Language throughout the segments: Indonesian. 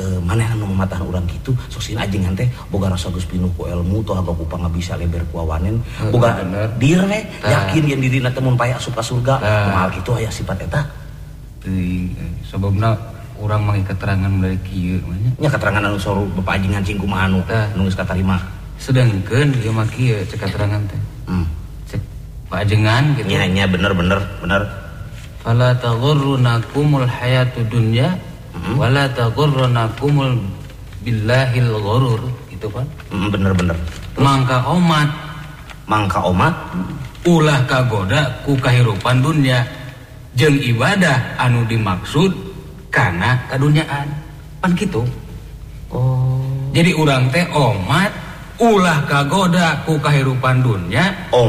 manehna nu mamatahan urang kitu sok sieun ajengan teh boga rasa geus pinuh ku ilmu toh haga ku pangabisa leber ku awanen boga dir we yakin yen dirina teh mun paya asup ka surga moal kitu aya sifat eta teuing sababna urang mangge keterangan dari kieu nya keterangan anu saru Bapak ajengan cing kumaha anu geus katarima sedengkeun ieu mah kieu cek keterangan teh cek Pak ajengan gitu nya bener fala taghurrunakumul hayatud dunya wala taghurrunakumul billahil ghurur gitu kan bener mangka omat ulah kagoda ku kahirupan dunya jeung ibadah anu dimaksud kana kadunyaan pan kitu jadi urang teh omat ulah kagoda ku kahirupan dunya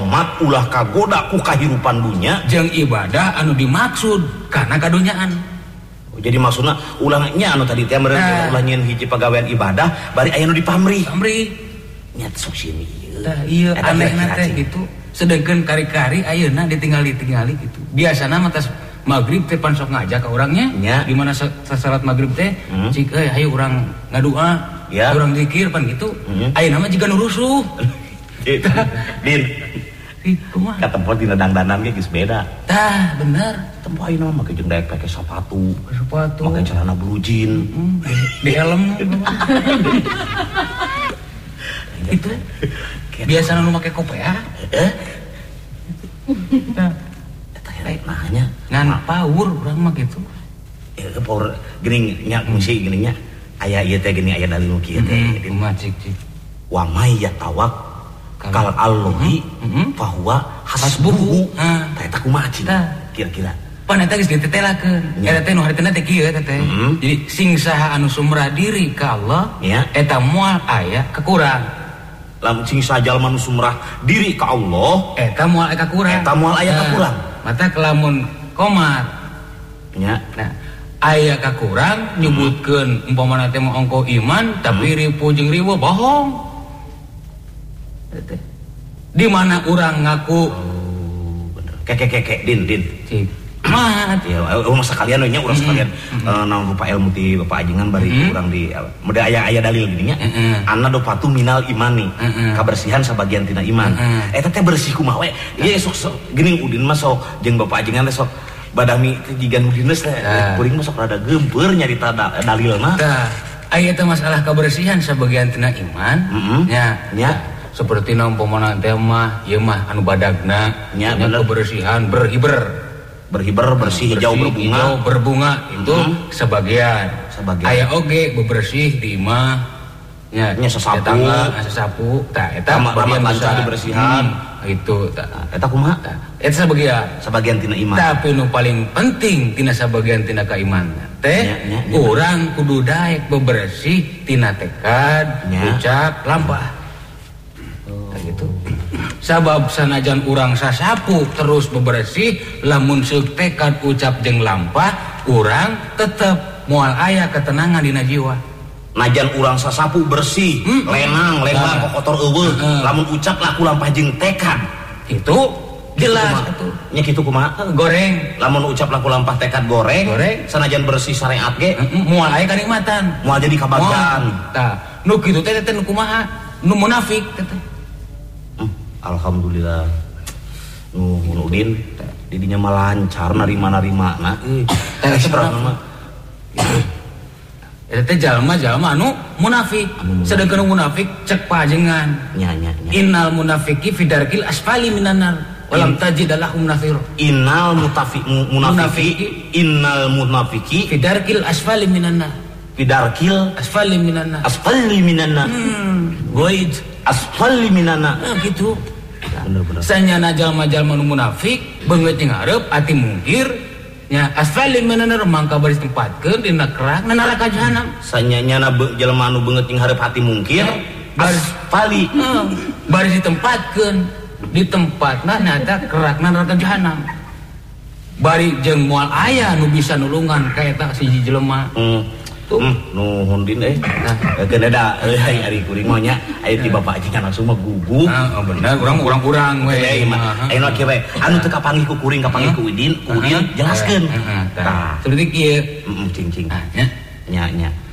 jeung ibadah anu dimaksud kana kadunyaan jadi maksudna ulangnya anu tadi teh meureun ulah nyeun hiji pagawean ibadah bari aya nu dipamri nya sok sieun ieu anehna teh gitu sedengkeun kari-kari ayeuna ditinggali gitu biasana mah tas magrib teh pan sok ngajak ka urangnya di mana salat magrib teh cik hayu urang ngadua urang zikir pan gitu ayeuna mah jiga nu rusuh din kumaha katempo dina dandanan ge geus beda tah bener tempo ayeuna mah make jeung daek pake sepatu make celana blue di helm itu biasana nu make kopea nanya ngan power urang mah gitu power geuning nya misi geuning nya aya ieu teh geuning aya dalil kieu teh cik wa may yatawak kal allahi fahuwa hasbuhu eta kumaha cing kira-kira pan eta geus ditetelakeun eta teh nu hareuteuna teh kieu eta teh jadi sing saha anu sumrah diri ka Allah eta moal aya kekurang lamun sing sajal nu sumrah diri ka Allah eta moal aya kekurang mata kelamun komat nya nah aya kakurang nyebutkeun umpamana teh mah ongko iman tapi ripu jeung riweuh bohong di mana urang ngaku bener kek din cik mah ya masa kalian nya urang sekalian naon rupa ilmu ti Bapak ajengan bari urang di meureun aya dalil gini nya anna dopatu minal imani kabersihan sabagian tina iman eta teh bersih kumaha we ieu sok geuning udin mah sok jeung Bapak ajengan teh sok badami teh jigan udinus teh kuring mah sok rada geumpeur nyarita dalilna tah aya teh masalah kebersihan sabagian tina iman nya seperti umpamana teh mah ieu mah anu badagna nya kebersihan berhiber bersih hijau berbunga itu sebagian aya oge bebersih di imah nya sasapu tah eta bagian besar dibersihan itu tah eta kumaha eta sebagian tina iman tapi nu paling penting tina sabagian tina kaiman teh urang kudu daek bebersih tina tekad ucap lampah gitu sabab sanajan urang sasapu terus bebersih lamun seuk tekad ucap jeung lampah urang tetep moal aya ketenangan dina jiwa najan urang sasapu bersih lenang kotor eueuh lamun ucap laku lampah jeung tekad itu jelas atuh nya kitu kumaha goreng lamun ucap laku lampah tekad goreng sanajan bersih syariat ge moal aya kanikmatan moal jadi kabanggaan tah nu kitu teh nu kumaha nu munafik teh alhamdulillah nu din didinya mah lancar narima-narimana mah eta teh jalma anu munafik sedengkeun munafik cek pajengan nya innal munafiqi fi darkil asfali minan nar walam tajid lahum nasir innal munafiqi fi darkil asfali minan nar asfali minan nar goid asfali minan nar gitu bener-bener sanyana jalma-jalma nu munafik beungeut jeung hareup ati mungkir nya asfali minan nar mangka bari tempatkeun dina kerang na neraka jahanam sanyana jalma nu beungeut jeung hareup hati mungkir asfali bari ditempatkeun di tempatna nyata kerakna neraka jahanam bari jeung moal aya nu bisa nulungan ka eta siji jelema nuhun din keun da ari kuring mah nya aya ti Bapak ajengan langsung mah guguk bener urang we ayeuna kieu we anu teu kapanggih ku kuring kapanggih ku udin jelaskeun tah seperti kieu cing nya